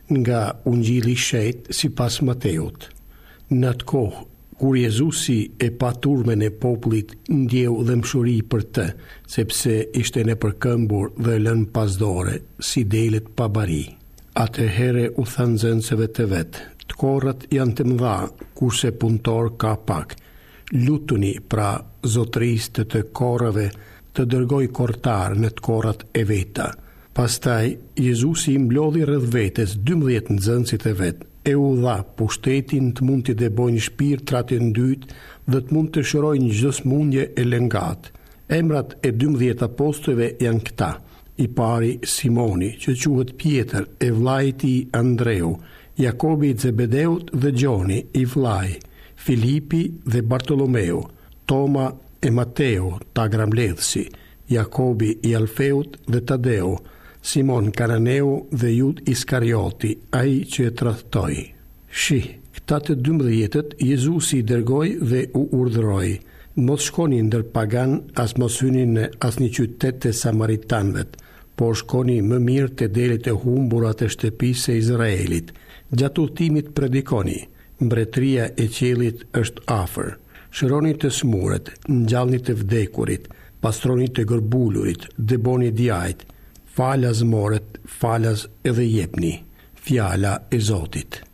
nga Ungjilli i Shejtë sipas Mateut. Në atë kohë, kur Jezusi e pa turmen e popullit, ndjeu dëmshuri për të, sepse ishte nëpërkëmbur dhe lënë pasdore, si delet pa bari. Atëherë u tha nxënësve të vet: të korrat janë të mëdha, kurse punëtor ka pak. Lutuni pra Zotërisë të korrave të dërgoj kortar në të korrat e veta. Pastaj Jezusi i mblodhi rreth vetes 12 nxënësit e vet, e u dha pushtetin të mund t'i debojnë shpirtrat e ndyt dhe të mund të shërojnë çdo smundje e lëngat. Emrat e 12 apostujve janë këta: i pari Simoni, që quhet Pjetër, e vllai i tij Andreu, Jakobi i Zebedeut dhe Gjoni i vllai, Filipi dhe Bartolomeu, Toma e Mateo, ta gramledhësi, Jakobi i Alfeut dhe Tadeu, Simon Kananeu dhe Jud Iskarioti, ai që e tradhtoi. Këta të 12 Jezusi i dërgoi dhe u urdhëroi: mos shkoni ndër pagan, as mos hyni në asnjë qytet të samaritanëve, por shkoni më mirë te delet e humbura të shtëpisë së Izraelit. Gjatë udhëtimit predikoni: mbretëria e qiellit është afër. Shëroni të smurët, ngjallni të vdekurit, pastroni të gërbulurit, dëboni djajt, falas morët, falas edhe jepni. Fjala e Zotit.